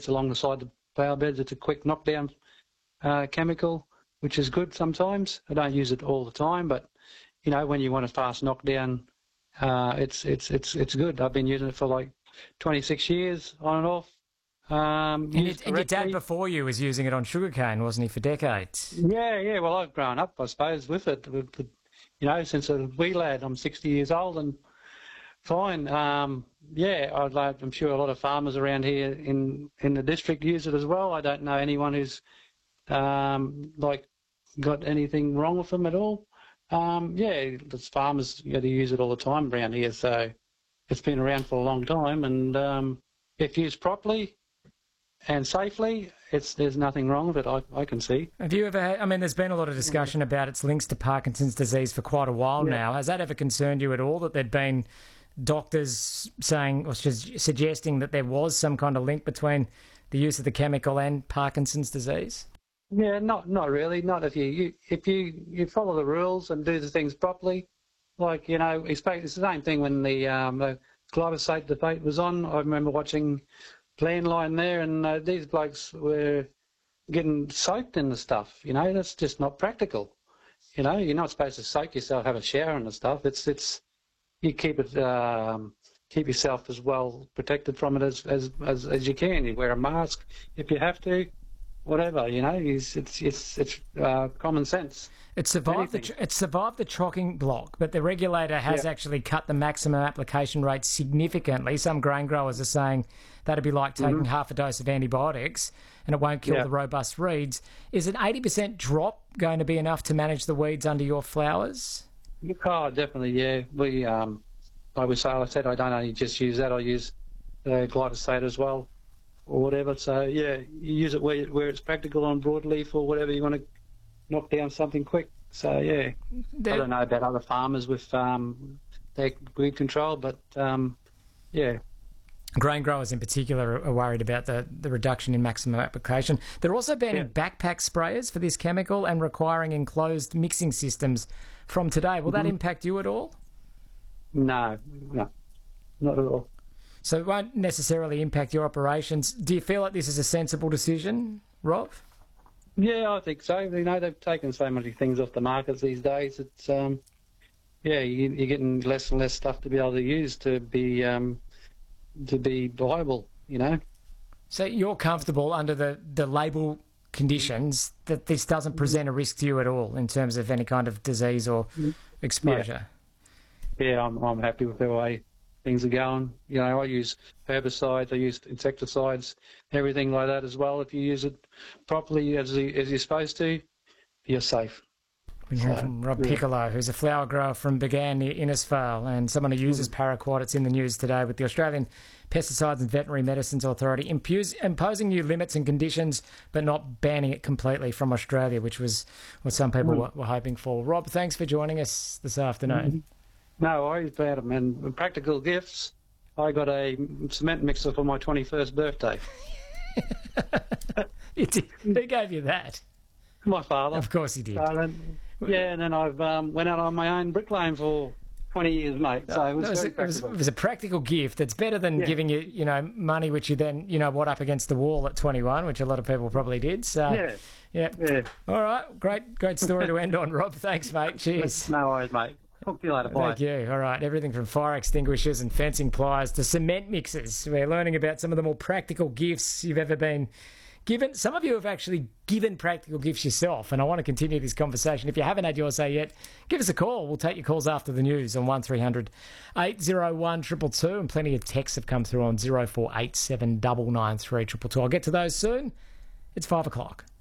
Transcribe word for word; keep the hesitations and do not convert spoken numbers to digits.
beds along the side of the flower beds. It's a quick knockdown uh, chemical, which is good sometimes. I don't use it all the time, but you know, when you want a fast knockdown, uh, it's it's it's it's good. I've been using it for like twenty-six years on and off. Um, and, your, and your dad before you was using it on sugarcane, wasn't he, for decades? Yeah, yeah. Well, I've grown up, I suppose, with it. With, with, you know, since a wee lad. I'm sixty years old and fine. Um, yeah, I'd like, I'm sure a lot of farmers around here in, in the district use it as well. I don't know anyone who's um, like got anything wrong with them at all. Um, yeah, there's farmers you know, they use it all the time around here, so it's been around for a long time. And um, if used properly and safely, it's there's nothing wrong with it, I, I can see. Have you ever had, I mean, there's been a lot of discussion about its links to Parkinson's disease for quite a while yeah. now. Has that ever concerned you at all, that there'd been doctors saying or suggesting that there was some kind of link between the use of the chemical and Parkinson's disease? Yeah, not not really. Not if you, you if you, you follow the rules and do the things properly. Like, you know, it's the same thing when the, um, the glyphosate debate was on. I remember watching Landline there, and uh, these blokes were getting soaked in the stuff. You know, that's just not practical. You know, you're not supposed to soak yourself, have a shower and the stuff. It's it's you keep it um, keep yourself as well protected from it as as as, as you can. You wear a mask if you have to. Whatever, you know, it's it's it's, it's uh, common sense. It survived the it survived the choking block, but the regulator has yeah. actually cut the maximum application rate significantly. Some grain growers are saying that'd be like taking mm-hmm. half a dose of antibiotics, and it won't kill yeah. the robust weeds. Is an eighty percent drop going to be enough to manage the weeds under your flowers? Oh, definitely, yeah. We, um, like we say, I said I don't only just use that; I use uh, glyphosate as well, or whatever. So yeah, you use it where where it's practical on broadleaf or whatever you want to knock down something quick. So yeah, They're... I don't know about other farmers with um, their weed control, but um, yeah. Grain growers in particular are worried about the, the reduction in maximum application. They're also banning yeah. backpack sprayers for this chemical and requiring enclosed mixing systems from today. Will mm-hmm. that impact you at all? No, no, not at all. So it won't necessarily impact your operations. Do you feel like this is a sensible decision, Rob? Yeah, I think so. You know, they've taken so many things off the markets these days. It's um, yeah, you, you're getting less and less stuff to be able to use to be um, to be viable. You know. So you're comfortable under the the label conditions that this doesn't present a risk to you at all in terms of any kind of disease or exposure. Yeah, yeah I'm I'm happy with the way things are going. You know, I use herbicides, I use insecticides, everything like that as well. If you use it properly as you, as you're supposed to, you're safe. We heard from Rob yeah. Piccolo, who's a flower grower from Began near Innisfail, and someone who uses mm. paraquat. It's in the news today with the Australian Pesticides and Veterinary Medicines Authority impose, imposing new limits and conditions, but not banning it completely from Australia, which was what some people mm. were, were hoping for. Rob, thanks for joining us this afternoon. Mm. No worries about them. And practical gifts, I got a cement mixer for my twenty-first birthday. Who gave you that? My father. Of course he did. Uh, then, yeah, and then I've um, went out on my own bricklaying for twenty years, mate. So it was, no, it, was, very it, was, it was a practical gift. It's better than yeah. giving you, you know, money which you then, you know, what up against the wall at twenty-one, which a lot of people probably did. So yeah, yeah. yeah. All right, great, great story to end on, Rob. Thanks, mate. Cheers. No worries, mate. Talk to you later. Bye. Thank you. All right. Everything from fire extinguishers and fencing pliers to cement mixers. We're learning about some of the more practical gifts you've ever been given. Some of you have actually given practical gifts yourself, and I want to continue this conversation. If you haven't had yours say yet, give us a call. We'll take your calls after the news on one three hundred eight oh one two two two, and plenty of texts have come through on zero four eight seven nine nine three two two two. I'll get to those soon. It's five o'clock.